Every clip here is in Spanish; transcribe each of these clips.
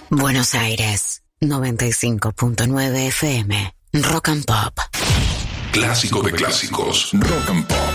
Buenos Aires, 95.9 FM, Rock and Pop. Clásico de clásicos, Rock and Pop.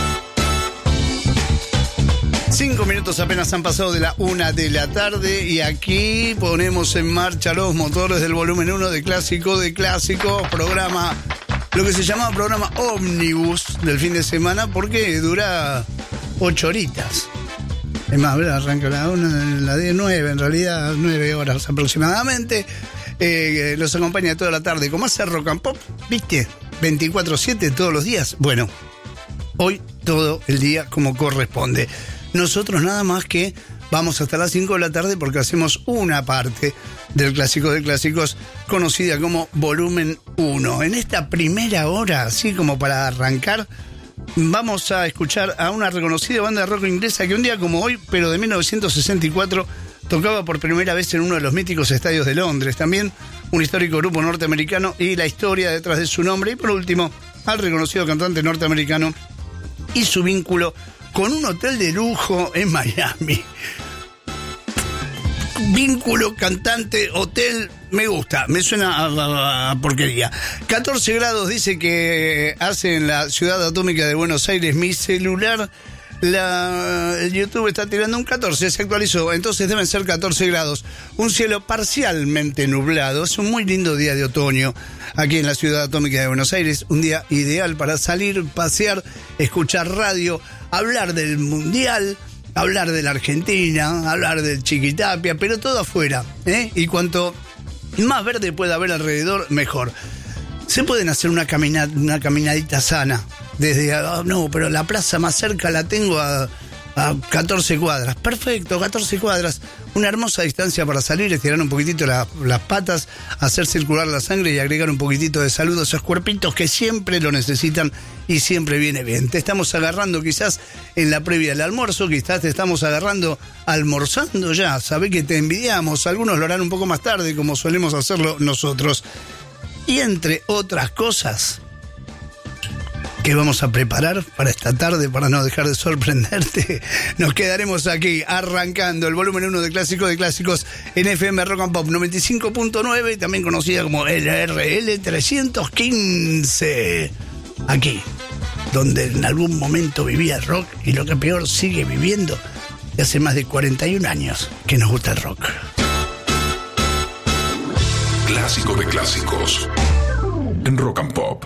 5 minutos apenas han pasado de la 1 de la tarde y aquí ponemos en marcha los motores del volumen 1 de Clásico de Clásicos, programa, lo que se llama programa ómnibus del fin de semana porque dura 8 horitas. Es más, arranca la 9, en realidad 9 horas aproximadamente. Los acompaña toda la tarde. ¿Cómo hace Rock and Pop? ¿Viste? 24/7 todos los días. Bueno, hoy todo el día como corresponde. Nosotros nada más que vamos hasta las 5 de la tarde porque hacemos una parte del Clásico de Clásicos conocida como Volumen 1. En esta primera hora, así como para arrancar, vamos a escuchar a una reconocida banda de rock inglesa que un día como hoy, pero de 1964, tocaba por primera vez en uno de los míticos estadios de Londres. También un histórico grupo norteamericano y la historia detrás de su nombre. Y por último, al reconocido cantante norteamericano y su vínculo con un hotel de lujo en Miami. Vínculo, cantante, hotel, me gusta, me suena a porquería. 14 grados dice que hace en la ciudad atómica de Buenos Aires. Mi celular, el YouTube está tirando un 14, se actualizó, entonces deben ser 14 grados. Un cielo parcialmente nublado, es un muy lindo día de otoño aquí en la ciudad atómica de Buenos Aires. Un día ideal para salir, pasear, escuchar radio, hablar del mundial, hablar de la Argentina, hablar del Chiquitapia, pero todo afuera, ¿eh? Y cuanto más verde pueda haber alrededor, mejor. Se pueden hacer una caminadita sana. Desde, no, pero la plaza más cerca la tengo a 14 cuadras. Perfecto, 14 cuadras. Una hermosa distancia para salir, estirar un poquitito las patas, hacer circular la sangre y agregar un poquitito de salud a esos cuerpitos que siempre lo necesitan y siempre viene bien. Te estamos agarrando quizás en la previa del almuerzo, quizás te estamos agarrando almorzando ya. Sabé que te envidiamos, algunos lo harán un poco más tarde como solemos hacerlo nosotros. Y entre otras cosas que vamos a preparar para esta tarde, para no dejar de sorprenderte, nos quedaremos aquí arrancando el volumen 1 de Clásico de Clásicos en FM Rock and Pop 95.9, también conocida como LRL 315. Aquí, donde en algún momento vivía el rock y lo que peor sigue viviendo, y hace más de 41 años que nos gusta el rock. Clásico de Clásicos en Rock and Pop.